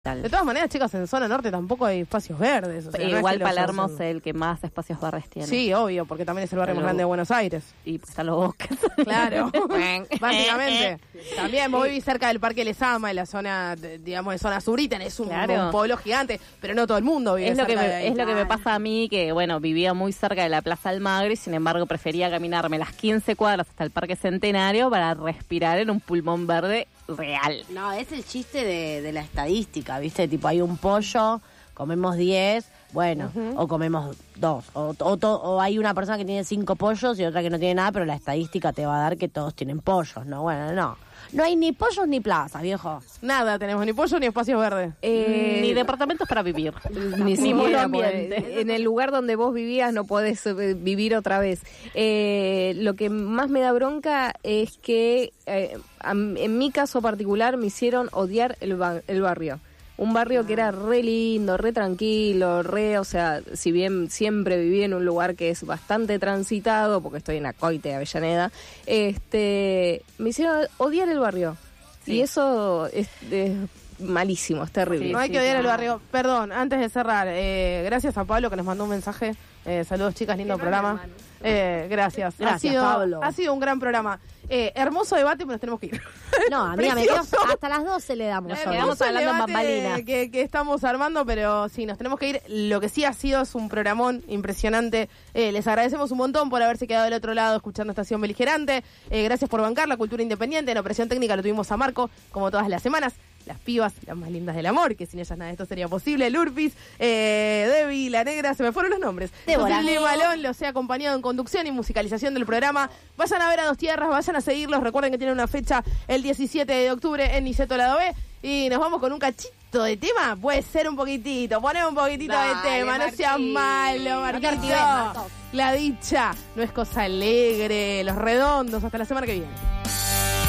De todas maneras, chicas, en zona norte tampoco hay espacios verdes. O sea, igual Palermo es el que más espacios verdes tiene. Sí, obvio, porque también es el barrio más grande de Buenos Aires. Y pues están los bosques. Claro, básicamente. También vos vivís cerca del Parque Lesama, en la zona, digamos, de zona sur, y tenés un pueblo gigante, pero no todo el mundo vive cerca de ahí. Es lo que me pasa a mí, que bueno, vivía muy cerca de la Plaza Almagro y sin embargo prefería caminarme las 15 cuadras hasta el Parque Centenario para respirar en un pulmón verde real. No, es el chiste de la estadística, ¿viste? Tipo, hay un pollo, comemos 10, bueno, o comemos 2. O hay una persona que tiene 5 pollos y otra que no tiene nada, pero la estadística te va a dar que todos tienen pollos, ¿no? Bueno, no. No hay ni pollos ni plazas, viejo. Nada tenemos, ni pollo ni espacios verdes. Ni departamentos para vivir. Ni siquiera en el lugar donde vos vivías no podés vivir otra vez. Lo que más me da bronca es que, en mi caso particular, me hicieron odiar el barrio. Un barrio que era re lindo, re tranquilo, o sea, si bien siempre viví en un lugar que es bastante transitado, porque estoy en Acoite, de Avellaneda, me hicieron odiar el barrio. Sí. Y eso es malísimo, es terrible. Sí, no hay que odiar el barrio. Perdón, antes de cerrar, gracias a Pablo que nos mandó un mensaje. Saludos, chicas, lindo programa. Gracias. Pablo. Ha sido un gran programa. Hermoso debate, pero nos tenemos que ir. No, amiga, me quedo hasta las 12 le damos. Nos quedamos hablando en bambalinas. Que estamos armando, pero sí, nos tenemos que ir. Lo que sí ha sido es un programón impresionante. Les agradecemos un montón por haberse quedado del otro lado escuchando Estación Beligerante. Gracias por bancar la cultura independiente. En operación técnica lo tuvimos a Marco, como todas las semanas. Las pibas, las más lindas del amor, que sin ellas nada de esto sería posible. Lurpis, Debbie, La Negra, se me fueron los nombres. Débora Malón los he acompañado en conducción y musicalización del programa. Vayan a ver a Dos Tierras, vayan a seguirlos. Recuerden que tienen una fecha el 17 de octubre en Niceto Lado B. Y nos vamos con un cachito de tema. Puede ser un poquitito, ponemos un poquitito de tema. No seas malo, Marquito. La dicha no es cosa alegre. Los Redondos, hasta la semana que viene.